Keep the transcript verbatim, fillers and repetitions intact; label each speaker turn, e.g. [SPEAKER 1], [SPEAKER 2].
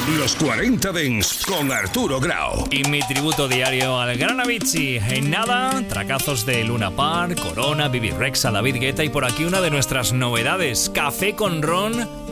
[SPEAKER 1] Los cuarenta Dents con Arturo Grau.
[SPEAKER 2] Y mi tributo diario al gran Avicii. En nada, tracazos de Luna Park, Corona, Bibi Rexha, David Guetta y por aquí una de nuestras novedades, Café con Ron